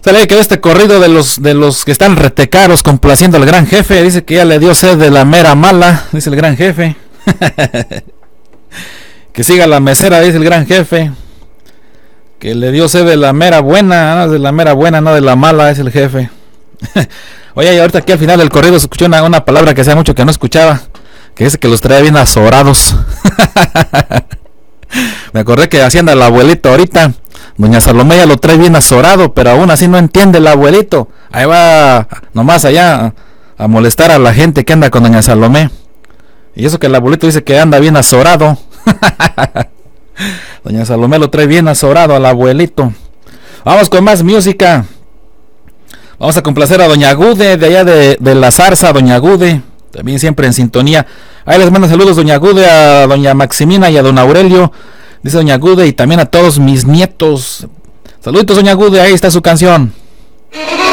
tal le quedó este corrido de los que están retecaros complaciendo al gran jefe? Dice que ya le dio sed de la mera mala, dice el gran jefe. Que siga la mesera, dice el gran jefe. Que le dio sed de la mera buena, no de la mera buena, no de la mala, dice el jefe. Oye, y ahorita aquí al final del corrido se escuchó una palabra que hacía mucho que no escuchaba, que dice que los traía bien azorados. Me acordé que así anda el abuelito ahorita. Doña Salomé ya lo trae bien azorado, pero aún así no entiende el abuelito. Ahí va nomás allá a molestar a la gente que anda con doña Salomé. Y eso que el abuelito dice que anda bien azorado. Doña Salomé lo trae bien azorado al abuelito. Vamos con más música. Vamos a complacer a doña Gude, de allá de la Zarza, doña Gude. También siempre en sintonía. Ahí les mando saludos doña Gude, a doña Maximina y a don Aurelio. Dice doña Gude, y también a todos mis nietos. Saluditos doña Gude, ahí está su canción.